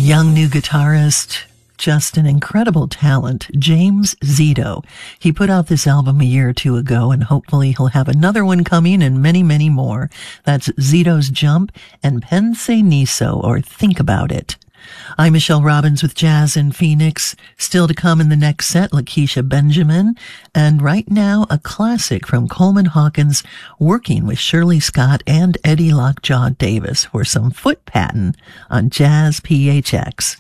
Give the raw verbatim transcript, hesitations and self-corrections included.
young new guitarist, just an incredible talent, James Zito. He put out this album a year or two ago, and hopefully he'll have another one coming and many, many more. That's Zito's Jump and Pense Nisso, or Think About It. I'm Michelle Robbins with Jazz in Phoenix. Still to come in the next set, Lakeisha Benjamin. And right now, a classic from Coleman Hawkins, working with Shirley Scott and Eddie Lockjaw Davis for some foot patin on Jazz P H X.